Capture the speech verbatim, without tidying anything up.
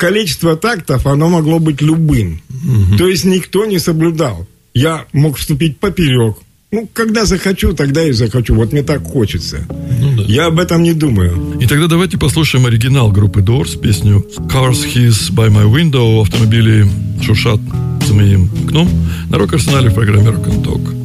количество тактов, оно могло быть любым. Угу. То есть никто не соблюдал. Я мог вступить поперек. Ну, когда захочу, тогда и захочу. Вот мне так хочется. Ну, да. Я об этом не думаю. И тогда давайте послушаем оригинал группы Doors, песню «Cars Hiss by My Window». Автомобили шуршат за моим окном. На Рок-Арсенале в программе Rock and Talk.